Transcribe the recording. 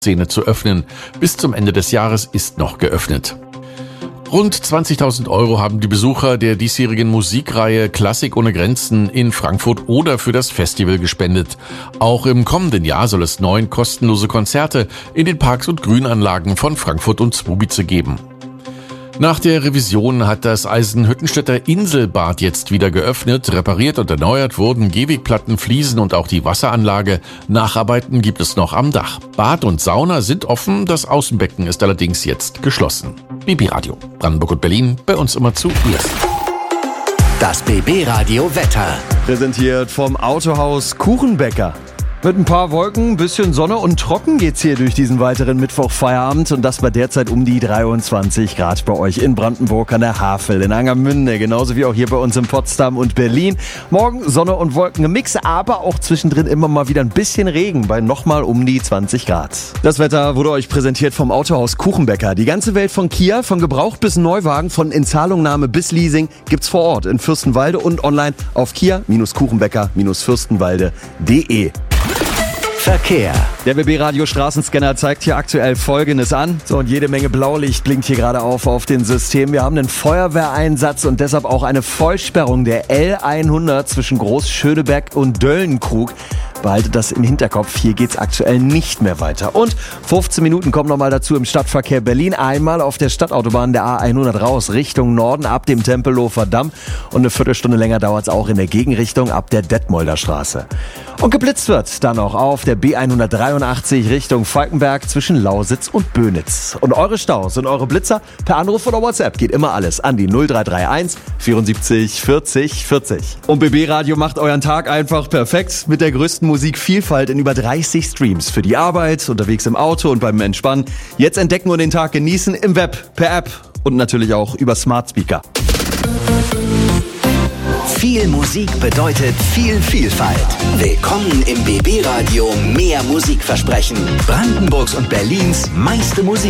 Szene zu öffnen. Bis zum Ende des Jahres ist noch geöffnet. Rund 20.000 € haben die Besucher der diesjährigen Musikreihe Klassik ohne Grenzen in Frankfurt Oder für das Festival gespendet. Auch im kommenden Jahr soll es 9 kostenlose Konzerte in den Parks und Grünanlagen von Frankfurt und Zwobice geben. Nach der Revision hat das Eisenhüttenstädter Inselbad jetzt wieder geöffnet. Repariert und erneuert wurden Gehwegplatten, Fliesen und auch die Wasseranlage. Nacharbeiten gibt es noch am Dach. Bad und Sauna sind offen, das Außenbecken ist allerdings jetzt geschlossen. BB Radio, Brandenburg und Berlin, bei uns immer zuerst. Das BB Radio Wetter. Präsentiert vom Autohaus Kuchenbäcker. Mit ein paar Wolken, bisschen Sonne und trocken geht's hier durch diesen weiteren Mittwochfeierabend und das bei derzeit um die 23 Grad bei euch in Brandenburg an der Havel, in Angermünde, genauso wie auch hier bei uns in Potsdam und Berlin. Morgen Sonne und Wolken im Mix, aber auch zwischendrin immer mal wieder ein bisschen Regen bei nochmal um die 20 Grad. Das Wetter wurde euch präsentiert vom Autohaus Kuchenbäcker. Die ganze Welt von Kia, von Gebraucht bis Neuwagen, von Inzahlungnahme bis Leasing gibt's vor Ort in Fürstenwalde und online auf kia-kuchenbäcker-fürstenwalde.de. Verkehr. Der BB Radio Straßenscanner zeigt hier aktuell Folgendes an. So, und jede Menge Blaulicht blinkt hier gerade auf dem System. Wir haben einen Feuerwehreinsatz und deshalb auch eine Vollsperrung der L100 zwischen Großschöneberg und Döllenkrug. Behaltet das im Hinterkopf, hier geht's aktuell nicht mehr weiter. Und 15 Minuten kommen nochmal dazu im Stadtverkehr Berlin. Einmal auf der Stadtautobahn der A100 raus, Richtung Norden ab dem Tempelhofer Damm. Und eine Viertelstunde länger dauert's auch in der Gegenrichtung ab der Detmolder Straße. Und geblitzt wird dann noch auf der B183 Richtung Falkenberg zwischen Lausitz und Bönitz. Und eure Staus und eure Blitzer per Anruf oder WhatsApp geht immer alles an die 0331 74 40 40. Und BB Radio macht euren Tag einfach perfekt mit der größten Musikvielfalt in über 30 Streams für die Arbeit, unterwegs im Auto und beim Entspannen. Jetzt entdecken und den Tag genießen im Web, per App und natürlich auch über Smart Speaker. Viel Musik bedeutet viel Vielfalt. Willkommen im BB Radio Mehr Musikversprechen. Brandenburgs und Berlins meiste Musik.